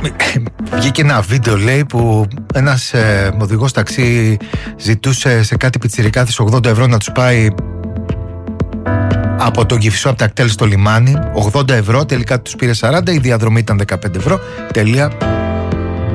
Βγήκε ένα βίντεο, λέει, που ένας οδηγός ταξί ζητούσε σε κάτι πιτσιρικάδες 80 ευρώ να τους πάει από τον Κηφισό, από τα κτέλ στο λιμάνι. 80 ευρώ, τελικά τους πήρε 40, η διαδρομή ήταν 15 ευρώ. Τελεία.